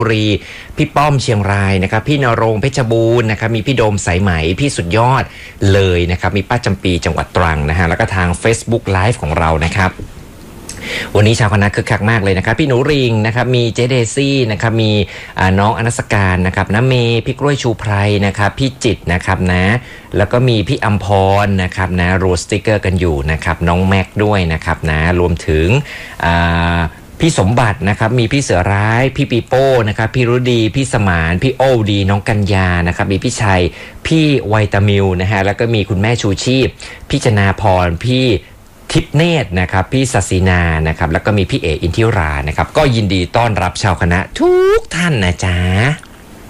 รีพี่ป้อมเชียงรายนะครับพี่นรงค์เพชรบูรณ์นะครับมีพี่โดมสายไหมพี่สุดยอดเลยนะครับมีป้าจำปีจังหวัดตรังนะฮะแล้วก็ทาง Facebook Live ของเรานะครับวันนี้ชาวคณะคึกคักมากเลยนะครับพี่หนูริงนะครับมีเจเดซี่นะครับมีน้องอนัสการนะครับน้าเมย์พี่กล้วยชูไพรนะครับพี่จิตนะครับนะแล้วก็มีพี่อัมพรนะครับนะโรสติกเกอร์กันอยู่นะครับน้องแม็กด้วยนะครับนะรวมถึงพี่สมบัตินะครับมีพี่เสือร้ายพี่ปีโป้นะครับพี่รุดีพี่สมานพี่โอดีน้องกัญญานะครับมีพี่ชัยพี่ไวตามิลนะฮะแล้วก็มีคุณแม่ชูชีพพี่จนาพรพี่ทิพเนตรนะครับพี่ศศินานะครับแล้วก็มีพี่เออินทิรานะครับก็ยินดีต้อนรับชาวคณะทุกท่านนะจ๊ะ